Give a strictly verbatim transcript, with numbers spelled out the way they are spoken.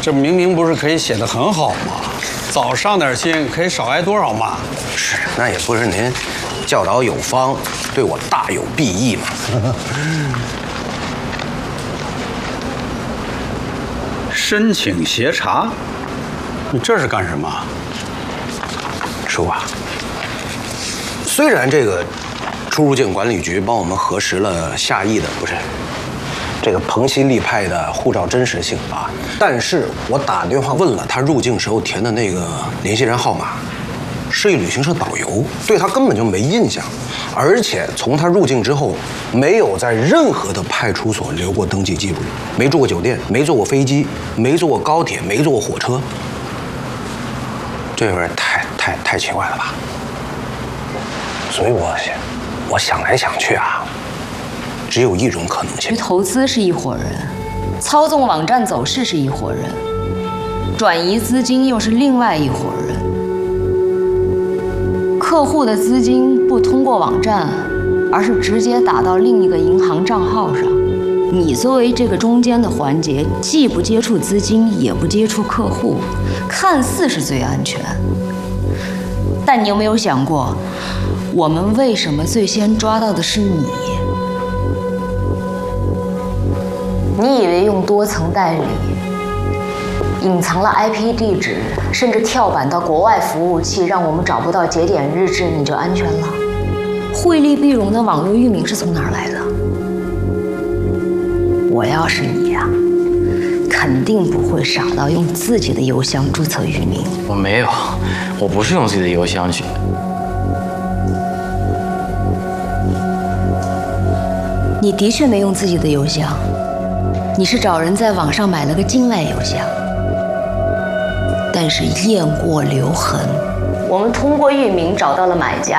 这明明不是可以写得很好吗？早上点心可以少挨多少骂？ 是，那也不是您教导有方，对我大有裨益嘛。 申请协查，你这是干什么？ 叔啊，虽然这个出入境管理局帮我们核实了夏邑的不是这个彭新立派的护照真实性啊，但是我打电话问了他入境时候填的那个联系人号码，是一旅行社导游，对他根本就没印象，而且从他入境之后，没有在任何的派出所留过登记记录，没住过酒店，没坐过飞机，没坐过高铁，没坐过火车，这有点太太太奇怪了吧？所以我想，我想来想去啊，只有一种可能性： 去投资是一伙人，操纵网站走势是一伙人，转移资金又是另外一伙人。客户的资金不通过网站，而是直接打到另一个银行账号上。你作为这个中间的环节，既不接触资金，也不接触客户，看似是最安全。但你有没有想过，我们为什么最先抓到的是你？你以为用多层代理，隐藏了 I P 地址，甚至跳板到国外服务器，让我们找不到节点日志，你就安全了？惠利碧荣的网络域名是从哪儿来的？我要是你呀、啊，肯定不会傻到用自己的邮箱注册域名。 我没有，我不是用自己的邮箱去。 你的确没用自己的邮箱，你是找人在网上买了个境外邮箱。但是雁过留痕，我们通过域名找到了买家。